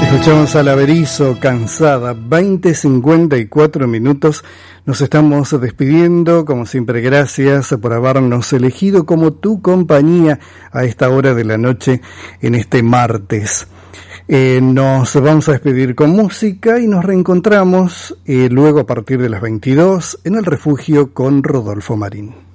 Escuchamos a La Berizo, Cansada, 20:54 minutos. Nos estamos despidiendo, como siempre, gracias por habernos elegido como tu compañía a esta hora de la noche en este martes. Nos vamos a despedir con música y nos reencontramos luego a partir de las 22 en el refugio con Rodolfo Marín.